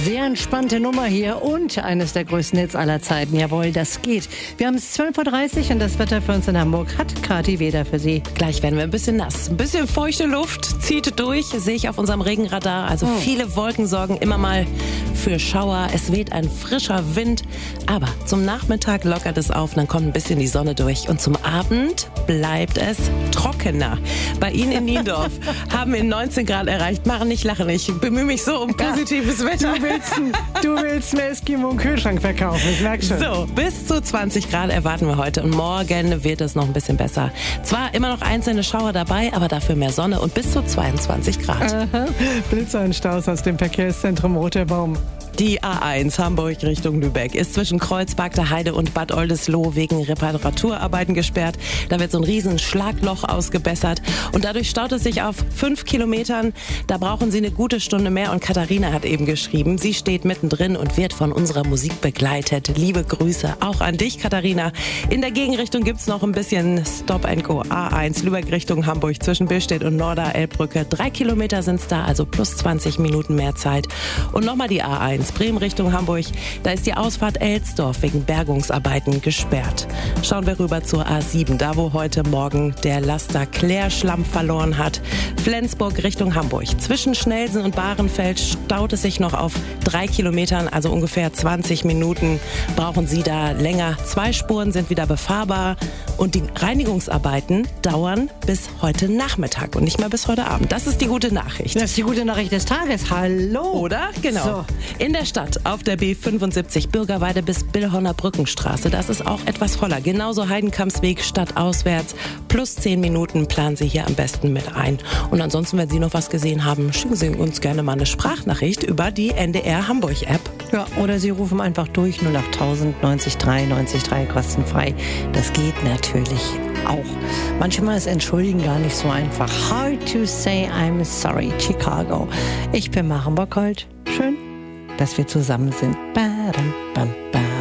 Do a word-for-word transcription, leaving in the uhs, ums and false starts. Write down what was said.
Sehr entspannte Nummer hier und eines der größten Hits aller Zeiten. Jawohl, das geht. Wir haben es zwölf Uhr dreißig und das Wetter für uns in Hamburg hat Kathi Weder für Sie. Gleich werden wir ein bisschen nass. Ein bisschen feuchte Luft zieht durch, sehe ich auf unserem Regenradar. Also Oh. viele Wolken sorgen immer mal für Schauer. Es weht ein frischer Wind. Aber zum Nachmittag lockert es auf, dann kommt ein bisschen die Sonne durch. Und zum Abend bleibt es trockener. Bei Ihnen in Niendorf haben wir neunzehn Grad erreicht. Machen nicht lachen, ich bemühe mich so um positives Wetter. Du willst, du willst mir Eskimo im Kühlschrank verkaufen, ich merke schon. So, bis zu zwanzig Grad erwarten wir heute und morgen wird es noch ein bisschen besser. Zwar immer noch einzelne Schauer dabei, aber dafür mehr Sonne und bis zu zweiundzwanzig Grad. Aha. Blitzer und Staus aus dem Verkehrszentrum Roter Baum. Die A eins Hamburg Richtung Lübeck ist zwischen Kreuzberg der Heide und Bad Oldesloe wegen Reparaturarbeiten gesperrt. Da wird so ein riesen Schlagloch ausgebessert und dadurch staut es sich auf fünf Kilometern. Da brauchen Sie eine gute Stunde mehr und Katharina hat eben geschrieben, sie steht mittendrin und wird von unserer Musik begleitet. Liebe Grüße auch an dich, Katharina. In der Gegenrichtung gibt's noch ein bisschen Stop and Go. A eins Lübeck Richtung Hamburg zwischen Billstedt und Norder-Elbbrücke. Drei Kilometer sind's da, also plus zwanzig Minuten mehr Zeit. Und nochmal die A eins. Bremen Richtung Hamburg, da ist die Ausfahrt Elsdorf wegen Bergungsarbeiten gesperrt. Schauen wir rüber zur A sieben, da wo heute Morgen der Laster Klärschlamm verloren hat. Flensburg Richtung Hamburg. Zwischen Schnelsen und Bahrenfeld staut es sich noch auf drei Kilometern, also ungefähr zwanzig Minuten. Brauchen Sie da länger. Zwei Spuren sind wieder befahrbar und die Reinigungsarbeiten dauern bis heute Nachmittag und nicht mehr bis heute Abend. Das ist die gute Nachricht. Das ist die gute Nachricht des Tages. Hallo. Oder? Genau. So. In der Stadt auf der B fünfundsiebzig Bürgerweide bis Billhorner Brückenstraße. Das ist auch etwas voller. Genauso Heidenkampsweg stadtauswärts. Plus zehn Minuten planen Sie hier am besten mit ein. Und ansonsten, wenn Sie noch was gesehen haben, schicken Sie uns gerne mal eine Sprachnachricht über die N D R Hamburg App. Ja, oder Sie rufen einfach durch null acht tausend neunzig drei neunzig drei kostenfrei. Das geht natürlich auch. Manchmal ist Entschuldigen gar nicht so einfach. Hard to say I'm sorry, Chicago. Ich bin Maren Bockholt. Schön, dass wir zusammen sind. Ba-dam, bam, bam.